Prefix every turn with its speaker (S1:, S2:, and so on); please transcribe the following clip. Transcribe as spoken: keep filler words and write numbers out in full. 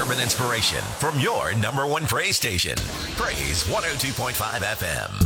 S1: sermon inspiration from your number one praise station. Praise one oh two point five F M.